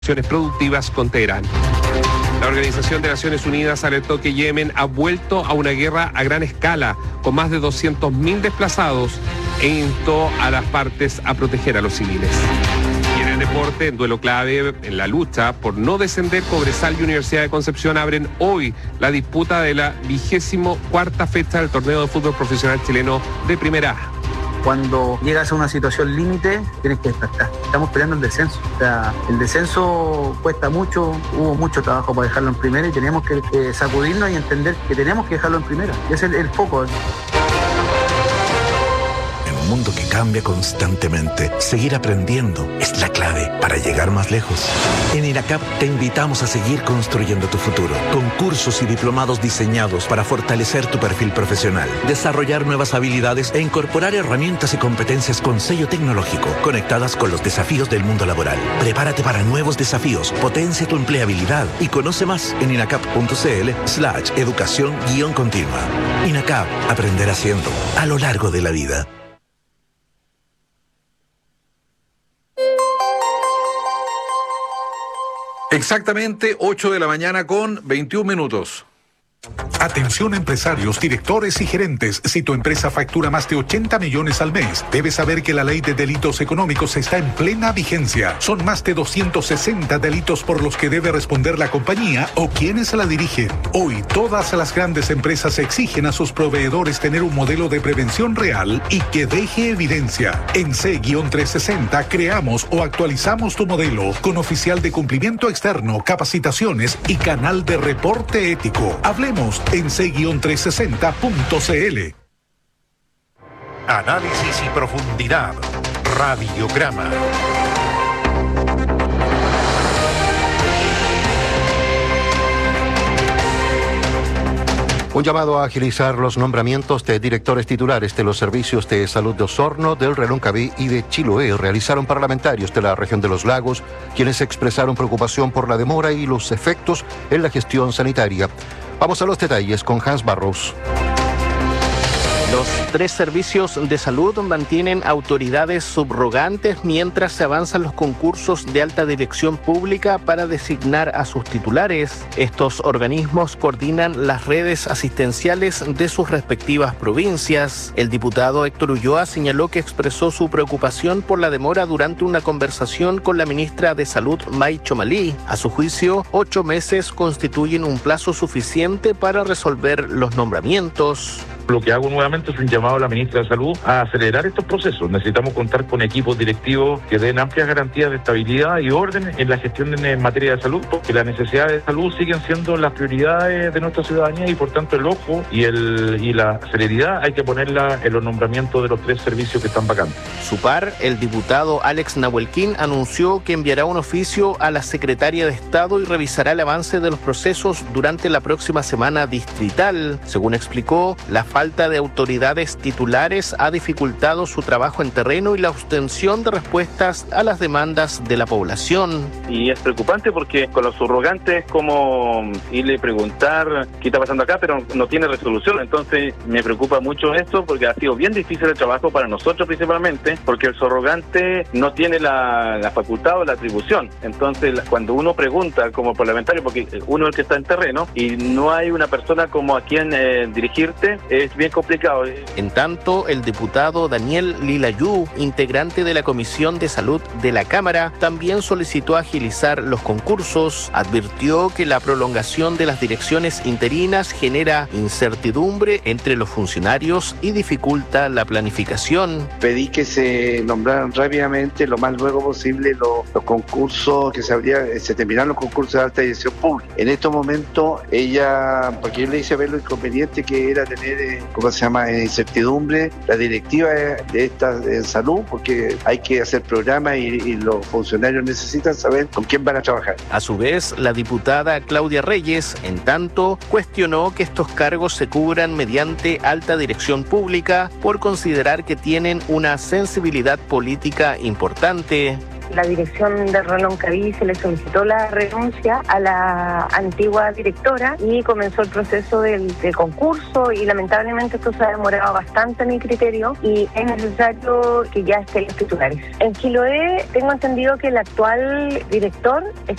productivas con Teherán. La Organización de Naciones Unidas alertó que Yemen ha vuelto a una guerra a gran escala, con más de 200.000 desplazados, e instó a las partes a proteger a los civiles. Y en el deporte, en duelo clave en la lucha por no descender, Cobresal y Universidad de Concepción abren hoy la disputa de la 24ª fecha del torneo de fútbol profesional chileno de Primera A. Cuando llegas a una situación límite, tienes que despertar. Estamos peleando el descenso. O sea, el descenso cuesta mucho, hubo mucho trabajo para dejarlo en primera y tenemos que sacudirnos y entender que tenemos que dejarlo en primera. Ese es el foco. En un mundo que cambia constantemente, seguir aprendiendo es la clave para llegar más lejos. En INACAP te invitamos a seguir construyendo tu futuro, con cursos y diplomados diseñados para fortalecer tu perfil profesional, desarrollar nuevas habilidades e incorporar herramientas y competencias con sello tecnológico, conectadas con los desafíos del mundo laboral. Prepárate para nuevos desafíos, potencia tu empleabilidad y conoce más en inacap.cl/educación-continua. INACAP, aprender haciendo, a lo largo de la vida. Exactamente 8 de la mañana con 21 minutos. Atención empresarios, directores y gerentes. Si tu empresa factura más de 80 millones al mes, debes saber que la ley de delitos económicos está en plena vigencia. Son más de 260 delitos por los que debe responder la compañía o quienes la dirigen. Hoy, todas las grandes empresas exigen a sus proveedores tener un modelo de prevención real y que deje evidencia. En C-360 creamos o actualizamos tu modelo con oficial de cumplimiento externo, capacitaciones y canal de reporte ético. Hablemos en c-360.cl. Análisis y profundidad. Radiograma. Un llamado a agilizar los nombramientos de directores titulares de los servicios de salud de Osorno, del Reloncaví y de Chiloé realizaron parlamentarios de la región de los Lagos, quienes expresaron preocupación por la demora y los efectos en la gestión sanitaria. Vamos a los detalles con Hans Barros. Los 3 servicios de salud mantienen autoridades subrogantes mientras se avanzan los concursos de alta dirección pública para designar a sus titulares. Estos organismos coordinan las redes asistenciales de sus respectivas provincias. El diputado Héctor Ulloa señaló que expresó su preocupación por la demora durante una conversación con la ministra de Salud, May Chomalí. A su juicio, 8 meses constituyen un plazo suficiente para resolver los nombramientos. Lo que hago nuevamente es un llamado a la ministra de Salud a acelerar estos procesos. Necesitamos contar con equipos directivos que den amplias garantías de estabilidad y orden en la gestión en materia de salud, porque las necesidades de salud siguen siendo las prioridades de nuestra ciudadanía y por tanto el ojo y la celeridad hay que ponerla en los nombramientos de los 3 servicios que están vacantes. Su par, el diputado Alex Nahuelquín, anunció que enviará un oficio a la secretaria de Estado y revisará el avance de los procesos durante la próxima semana distrital. Según explicó, la falta de autoridades titulares ha dificultado su trabajo en terreno y la obtención de respuestas a las demandas de la población. Y es preocupante porque con los subrogantes es como irle a preguntar qué está pasando acá, pero no tiene resolución. Entonces me preocupa mucho esto porque ha sido bien difícil el trabajo para nosotros principalmente, porque el subrogante no tiene la facultad o la atribución. Entonces cuando uno pregunta como parlamentario, porque uno es el que está en terreno y no hay una persona como a quien dirigirte, es bien complicado. En tanto, el diputado Daniel Lilayú, integrante de la Comisión de Salud de la Cámara, también solicitó agilizar los concursos. Advirtió que la prolongación de las direcciones interinas genera incertidumbre entre los funcionarios y dificulta la planificación. Pedí que se nombraran rápidamente, lo más luego posible, los concursos, que se terminaran los concursos de alta dirección pública. En estos momentos, porque yo le hice ver lo inconveniente que era tener incertidumbre la directiva de esta en salud, porque hay que hacer programas y los funcionarios necesitan saber con quién van a trabajar. A su vez, la diputada Claudia Reyes, en tanto, cuestionó que estos cargos se cubran mediante alta dirección pública por considerar que tienen una sensibilidad política importante. la dirección de Reloncaví se le solicitó la renuncia a la antigua directora y comenzó el proceso del concurso, y lamentablemente esto se ha demorado bastante a mi criterio y es necesario que ya estén los titulares. En Chiloé tengo entendido que el actual director